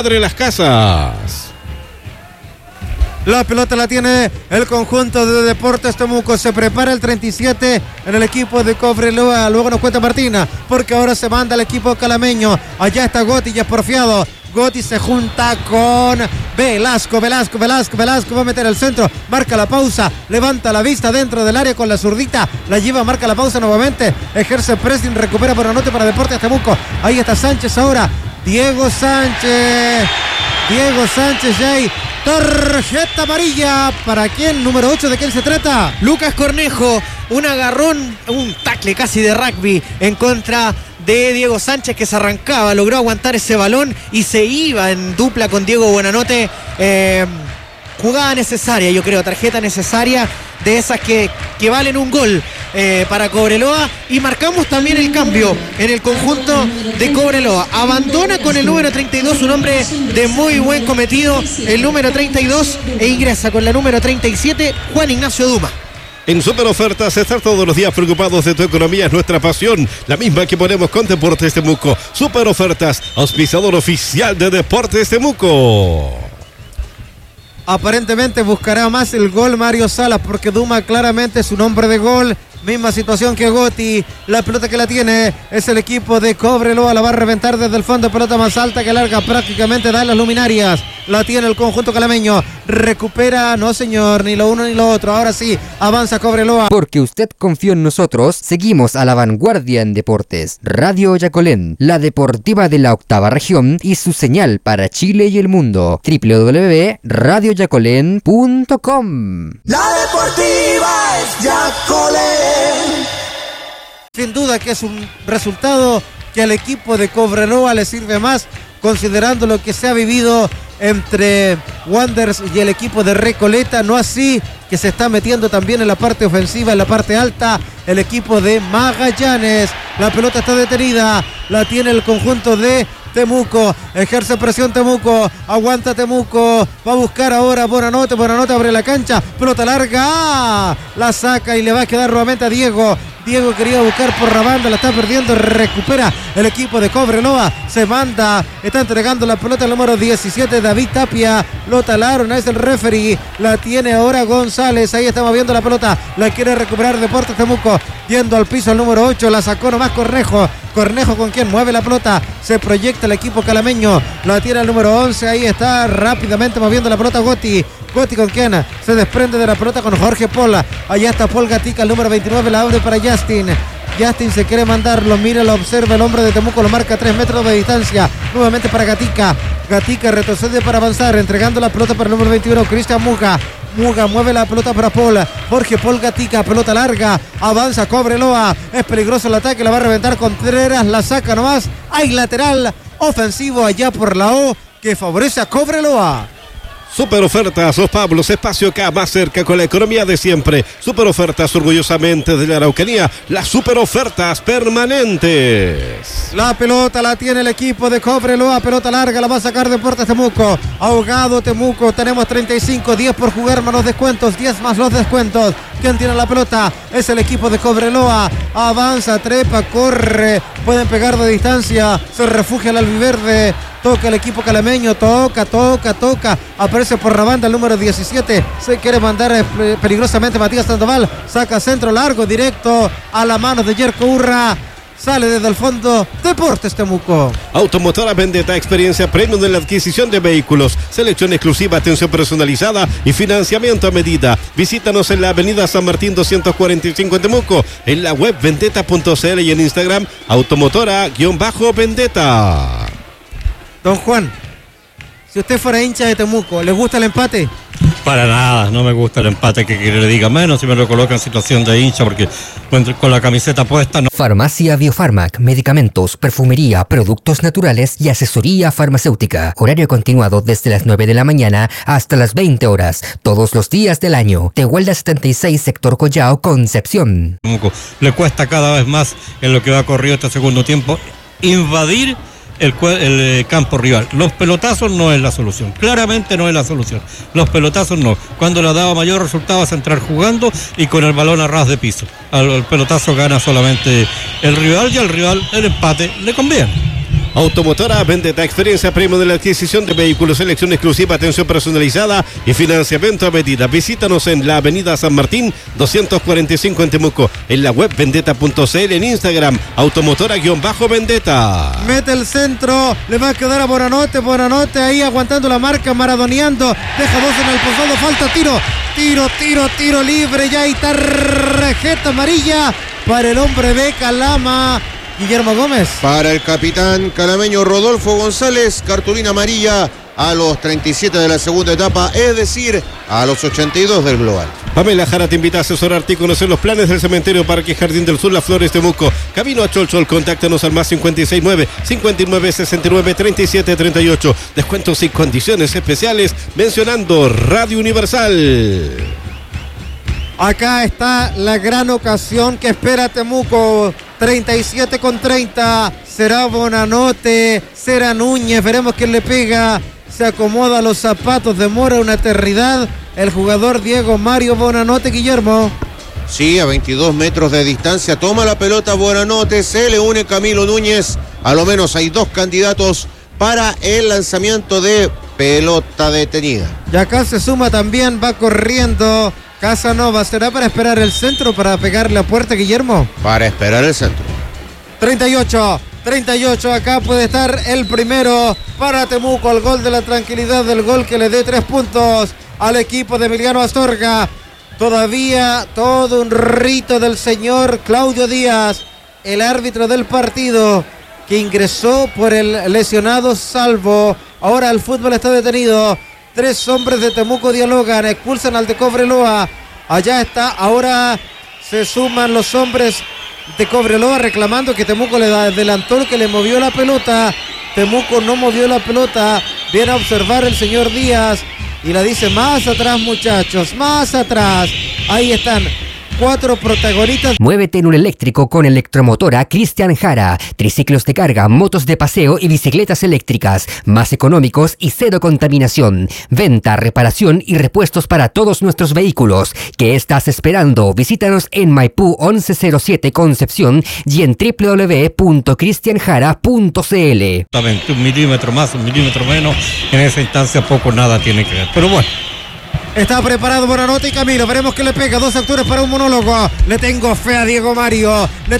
Padre Las Casas. La pelota la tiene el conjunto de Deportes Temuco. Se prepara el 37 en el equipo de Cobreloa. Luego nos cuenta Martina, porque ahora se manda el equipo calameño. Allá está Gotti, ya es porfiado. Gotti se junta con Velasco. Va a meter el centro. Marca la pausa. Levanta la vista dentro del área con la zurdita. La lleva, marca la pausa nuevamente. Ejerce pressing, recupera por anote para Deportes Temuco. Ahí está Sánchez ahora. Diego Sánchez ya hay tarjeta amarilla. ¿Para quién? Número 8, ¿de quién se trata? Lucas Cornejo, un agarrón, un tackle casi de rugby en contra de Diego Sánchez, que se arrancaba, logró aguantar ese balón y se iba en dupla con Diego Buenanote. Jugada necesaria, yo creo, tarjeta necesaria, de esas que valen un gol para Cobreloa. Y marcamos también el cambio en el conjunto de Cobreloa. Abandona con el número 32, un hombre de muy buen cometido, el número 32, e ingresa con la número 37, Juan Ignacio Duma. En Super Ofertas, estar todos los días preocupados de tu economía es nuestra pasión, la misma que ponemos con Deportes Temuco. Super Ofertas, auspiciador oficial de Deportes Temuco. Aparentemente buscará más el gol Mario Salas, porque Duma claramente es un hombre de gol. Misma situación que Gotti. La pelota que la tiene es el equipo de Cobreloa. La va a reventar desde el fondo. Pelota más alta que larga, prácticamente da en las luminarias. La tiene el conjunto calameño. Recupera, no señor, ni lo uno ni lo otro. Ahora sí, avanza Cobreloa. Porque usted confió en nosotros, seguimos a la vanguardia en deportes. Radio Yacolén, la deportiva de la octava región y su señal para Chile y el mundo. www.radioyacolén.com. La deportiva es Yacolén. Sin duda que es un resultado que al equipo de Cobreloa le sirve más, considerando lo que se ha vivido entre Wanderers y el equipo de Recoleta. No así que se está metiendo también en la parte ofensiva, en la parte alta, el equipo de Magallanes. La pelota está detenida, la tiene el conjunto de Temuco, ejerce presión Temuco, aguanta Temuco, va a buscar ahora Buenanote abre la cancha, pelota larga, la saca y le va a quedar nuevamente a Diego quería buscar por la banda, la está perdiendo, recupera el equipo de Cobreloa, se manda, está entregando la pelota al número 17, David Tapia, lo talaron, es el referee, la tiene ahora González, ahí está moviendo la pelota, la quiere recuperar Deportes Temuco, yendo al piso al número 8, la sacó nomás Cornejo con quien mueve la pelota, se proyecta el equipo calameño, la tiene el número 11, ahí está rápidamente moviendo la pelota Gotti con quien se desprende de la pelota con Jorge Pola, allá está Paul Gatica, el número 29, la abre para Justin se quiere mandar, lo mira, lo observa el hombre de Temuco, lo marca a 3 metros de distancia, nuevamente para Gatica retrocede para avanzar, entregando la pelota para el número 21, Cristian Muga mueve la pelota para Jorge Paul Gatica, pelota larga, avanza Cobreloa, es peligroso el ataque, la va a reventar Contreras, la saca nomás, hay lateral ofensivo allá por la O que favorece a Cobreloa. Super Ofertas, Los Pablos, espacio acá más cerca con la economía de siempre. Super Ofertas, orgullosamente de la Araucanía, las Super Ofertas permanentes. La pelota la tiene el equipo de Cobreloa, pelota larga, la va a sacar Deportes Temuco, ahogado Temuco, tenemos 35, 10 por jugar más los descuentos, 10 más los descuentos. ¿Quién tiene la pelota? Es el equipo de Cobreloa, avanza, trepa, corre, pueden pegar de distancia, se refugia el albiverde. Toca el equipo calameño, toca, aparece por la banda el número 17, se quiere mandar peligrosamente Matías Sandoval, saca centro largo, directo a la mano de Yerko Urra, sale desde el fondo Deportes Temuco. Automotora Vendetta, experiencia premium en la adquisición de vehículos, selección exclusiva, atención personalizada y financiamiento a medida. Visítanos en la avenida San Martín 245 en Temuco, en la web vendetta.cl y en Instagram automotora_vendetta. Don Juan, si usted fuera hincha de Temuco, ¿le gusta el empate? Para nada, no me gusta el empate, que le diga menos si me lo coloca en situación de hincha, porque con la camiseta puesta no. Farmacia Biofarmac, medicamentos, perfumería, productos naturales y asesoría farmacéutica. Horario continuado desde las 9 de la mañana hasta las 20 horas, todos los días del año. Tehuelda 76, sector Collao, Concepción. Le cuesta cada vez más en lo que va corrido este segundo tiempo invadir el campo rival. Los pelotazos no es la solución, claramente no es la solución. Los pelotazos no. Cuando le daba mayor resultado es entrar jugando y con el balón a ras de piso. Al pelotazo gana solamente el rival y al rival el empate le conviene. Automotora Vendetta, experiencia premium de la adquisición de vehículos, selección exclusiva, atención personalizada y financiamiento a medida. Visítanos en la avenida San Martín 245 en Temuco, en la web vendetta.cl, en Instagram automotora-vendetta. Mete el centro, le va a quedar a Buenanote ahí aguantando la marca, maradoneando, deja dos en el posado, falta tiro libre, ya hay tarjeta amarilla para el hombre de Calama, Guillermo Gómez. Para el capitán calameño Rodolfo González, cartulina amarilla a los 37 de la segunda etapa, es decir, a los 82 del global. Pamela Jara te invita a asesorarte y conocer los planes del cementerio Parque Jardín del Sur, Las Flores, Temuco. Camino a Cholchol, contáctanos al más 569-59-69-37-38. Descuentos y condiciones especiales mencionando Radio Universal. Acá está la gran ocasión que espera Temuco. 37-30. Será Buenanote, será Núñez. Veremos quién le pega. Se acomoda los zapatos, demora una eternidad. El jugador Diego Mario Buenanote, Guillermo. Sí, a 22 metros de distancia toma la pelota Buenanote, se le une Camilo Núñez. A lo menos hay dos candidatos para el lanzamiento de pelota detenida. Y acá se suma también, va corriendo Casanova. ¿Será para esperar el centro, para pegarle a puerta, Guillermo? Para esperar el centro. 38, acá puede estar el primero para Temuco, el gol de la tranquilidad, del gol que le dé 3 puntos al equipo de Emiliano Astorga. Todavía todo un rito del señor Claudio Díaz, el árbitro del partido, que ingresó por el lesionado Salvo. Ahora el fútbol está detenido. 3 hombres de Temuco dialogan, expulsan al de Cobreloa. Allá está, ahora se suman los hombres de Cobreloa reclamando que Temuco le adelantó, que le movió la pelota. Temuco no movió la pelota. Viene a observar el señor Díaz y la dice: más atrás, muchachos, más atrás. Ahí están 4 protagonistas. Muévete en un eléctrico con Electromotora Cristian Jara. Triciclos de carga, motos de paseo y bicicletas eléctricas. Más económicos y cero contaminación. Venta, reparación y repuestos para todos nuestros vehículos. ¿Qué estás esperando? Visítanos en Maipú 1107 Concepción y en www.cristianjara.cl. Exactamente, 1 milímetro más, 1 milímetro menos. En esa instancia poco nada tiene que ver. Pero bueno. Está preparado Buenanote y Camilo. Veremos que le pega. 2 actores para un monólogo. Le tengo fe a Diego Mario. Le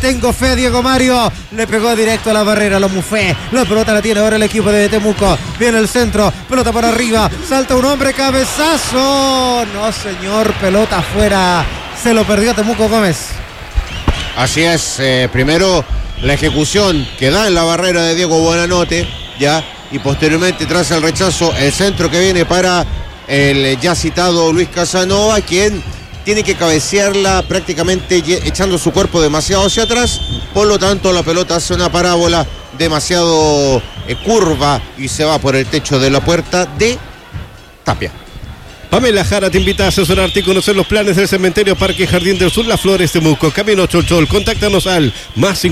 pegó directo a la barrera. Lo mufé. La pelota la tiene ahora el equipo de Temuco. Viene el centro. Pelota para arriba. Salta un hombre. Cabezazo. No, señor. Pelota afuera. Se lo perdió Temuco, Gómez. Así es. Primero la ejecución que da en la barrera de Diego Buenanote. Ya. Y posteriormente, tras el rechazo, el centro que viene para el ya citado Luis Casanova, quien tiene que cabecearla prácticamente echando su cuerpo demasiado hacia atrás. Por lo tanto, la pelota hace una parábola demasiado curva y se va por el techo de la puerta de Tapia. Pamela Jara te invita a asesorarte y conocer los planes del cementerio Parque Jardín del Sur, Las Flores, Temuco. Camino Cholchol, contáctanos al más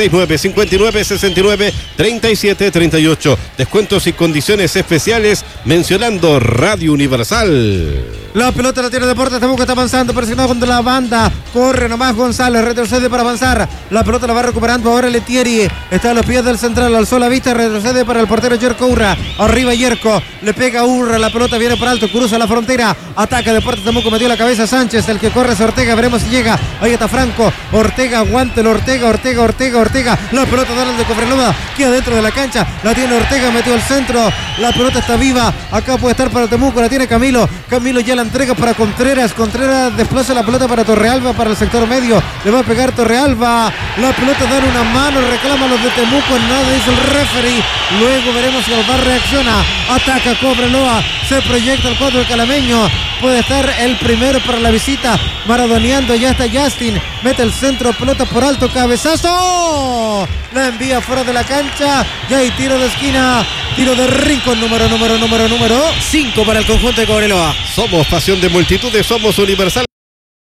569-59-69-37-38. Descuentos y condiciones especiales mencionando Radio Universal. La pelota la tiene Deportes Temuco, está avanzando, presionado contra la banda. Corre nomás González, retrocede para avanzar. La pelota la va recuperando ahora Letieri. Está a los pies del central, alzó la vista, retrocede para el portero Yerko Urra. Arriba Yerko, le pega Urra, la pelota viene por alto, cruza la frontera. Ataca Deportes Temuco, metió la cabeza Sánchez, el que corre es Ortega, veremos si llega. Ahí está Franco, Ortega, aguante el Ortega. La pelota da al de Cobreloa, queda dentro de la cancha. La tiene Ortega, metió al centro. La pelota está viva, acá puede estar para Temuco, la tiene Camilo ya la entrega para Contreras desplaza la pelota para Torrealba, para el sector medio, le va a pegar Torrealba, la pelota da una mano, reclama los de Temuco, en nada dice el referee, luego veremos si el VAR reacciona, ataca Cobreloa, se proyecta el cuadro calameño, puede estar el primero para la visita, maradoneando, ya está Justin, mete el centro, pelota por alto, cabezazo, la envía fuera de la cancha, ya hay tiro de esquina, tiro de rincón, número 5 para el conjunto de Cobreloa. Somos pasión de multitudes, somos Universal.